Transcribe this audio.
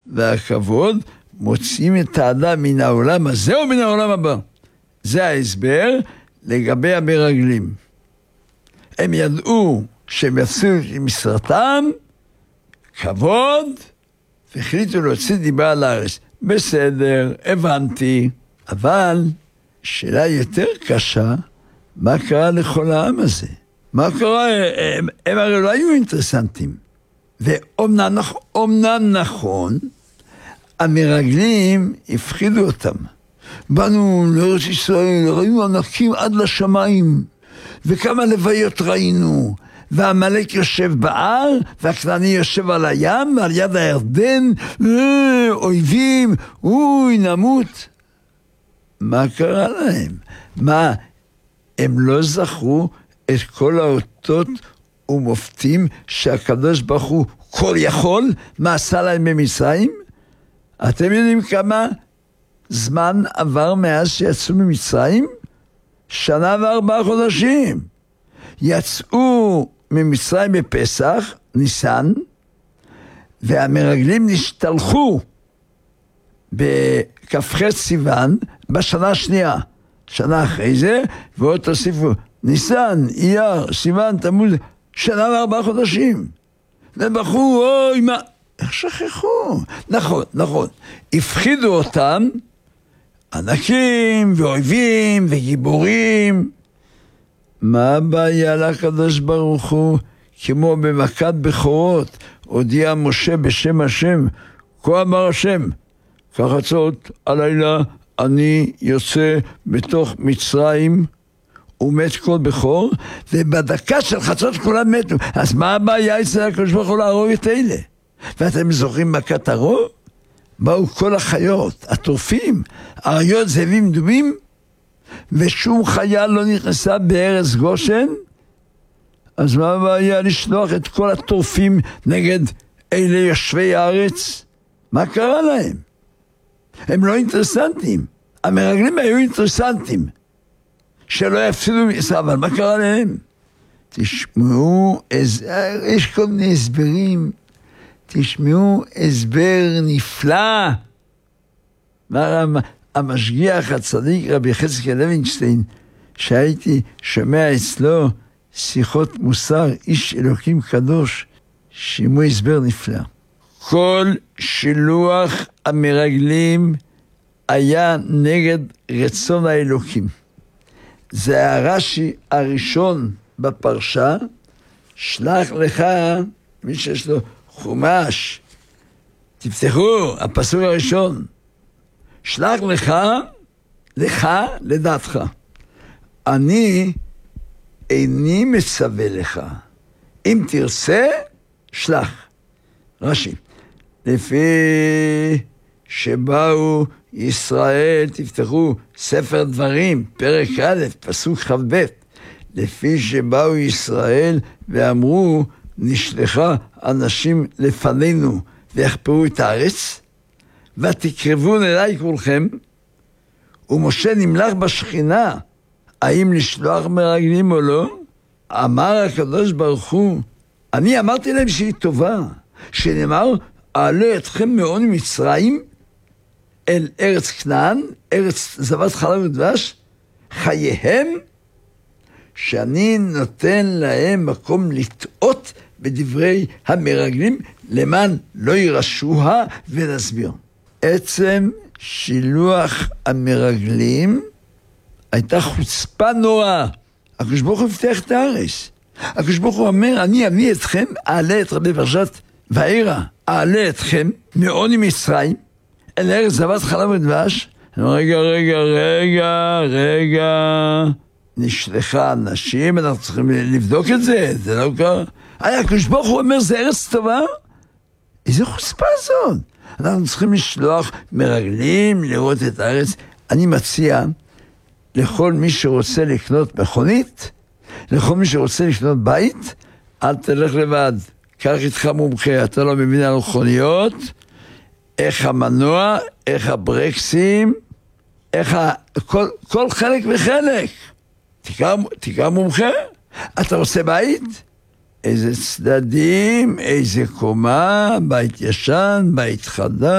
והכבוד מוציאים את האדם מן העולם הזה או מן העולם הבא. זה ההסבר לגבי המרגלים. הם ידעו שהם יצאו משרתם, כבוד, והחליטו להוציא דיבה על הארץ. בסדר, הבנתי, אבל שאלה יותר קשה, מה קרה לכל העם הזה? מה קרה? הם הרי לא היו אינטרסנטים. ואומנם נכון, המרגלים הפחידו אותם. באנו לארץ ישראל, ראינו ענקים עד לשמיים, וכמה לוויות ראינו, והמלאק יושב בהר, והכנעני יושב על הים, ועל יד הירדן, אויבים, אוי, נמות. מה קרה להם? מה, הם לא זכרו את כל האותות ומופתים שהקדוש ברוך הוא כל יכול, מה עשה להם במצרים? אתם יודעים כמה זמן עבר מאז שיצאו ממצרים? 1 ו4 חודשים. יצאו ממצרים בפסח, ניסן, והמרגלים נשתלחו בכ"ח סיוון בשנה השנייה. שנה אחרי זה, ועוד תוסיפו, ניסן, אייר, סיוון, תמוז, 1 ו4 חודשים. ובחרו, אוי, מה? איך שכחו? נכון. הפחידו אותם, ענקים ואויבים וגיבורים. מה הבעיה לקדוש ברוך הוא? כמו במכת בכורות, הודיע משה בשם השם, כה אמר השם, כחצות הלילה אני יוצא בתוך מצרים, ומת כל בכור, ובדקה של חצות כולם מתו. אז מה הבעיה אצל הקדוש ברוך הוא להרוג את אלה? ואתם זוכרים מכת הרוב? באו כל החיות, הטורפים, אריות, זאבים, דובים, ושום חיה לא נכנסה בארץ גושן. אז מה הבעיה לשלוח את כל הטורפים נגד אלה יושבי הארץ? מה קרה להם? הם לא אינטרסנטים. המרגלים היו אינטרסנטים. שלא יפסידו מישראל, אבל מה קרה להם? תשמעו, יש כל מיני הסברים, תשמעו הסבר נפלא. המשגיח הצדיק רבי יחזקאל לוינשטיין, שהייתי שומע אצלו שיחות מוסר, איש אלוקים קדוש, שימו הסבר נפלא. כל שילוח המרגלים היה נגד רצון האלוקים. זה הרש"י הראשון בפרשה, שלח לך, מי שיש לו חומש, תפתחו, הפסוק הראשון, שלח לך לדעתך. אני איני מצווה לך, אם תרצה, שלח. רש"י, לפי שבאו ישראל, תפתחו ספר דברים, פרק א', פסוק כ"ב, לפי שבאו ישראל ואמרו, נשלחה אנשים לפנינו ויחפרו את הארץ, ותקרבון אליי כולכם, ומשה נמלך בשכינה, האם לשלוח מרגלים או לא? אמר הקדוש ברוך הוא, אני אמרתי להם שהיא טובה, שנאמר, אעלה אתכם מעוני מצרים, אל ארץ כנען, ארץ זבת חלב ודבש, חייהם, שאני נותן להם מקום לטעות בדברי המרגלים, למען לא ירשוה, ונסביר. עצם שילוח המרגלים הייתה חוצפה נוראה. הקדוש ברוך הוא הבטיח את הארץ. הקדוש ברוך הוא אומר, אני אביא אתכם, אעלה אתכם בפרשת וארא, אעלה אתכם מעוני מצרים, אל ארץ זבת חלב ודבש. רגע, נשלחה אנשים, אנחנו צריכים לבדוק את זה, זה לא קרה. הקדוש ברוך הוא אומר, זה ארץ טובה? איזה חוצפה זאת? אנחנו צריכים לשלוח מרגלים לראות את הארץ. אני מציע לכל מי שרוצה לקנות מכונית, לכל מי שרוצה לקנות בית, אל תלך לבד. קח איתך מומחה, אתה לא מבין על מכוניות, איך המנוע, איך הברקסים, איך כל חלק וחלק. תיקח מומחה. אתה רוצה בית? איזה צדדים, איזה קומה, בית ישן, בית חדש.